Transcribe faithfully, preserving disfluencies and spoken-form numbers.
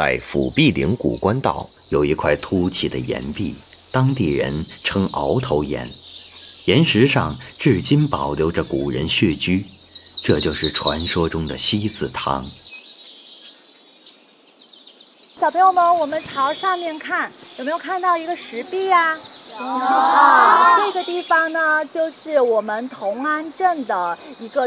在辅弼岭古关道有一块凸起的岩壁，当地人称鳌头岩，岩石上至今保留着古人血居，这就是传说中的西子塘。 小朋友们，我们朝上面看，有没有看到一个石壁呀？有啊，这个地方呢，就是我们同安镇的一个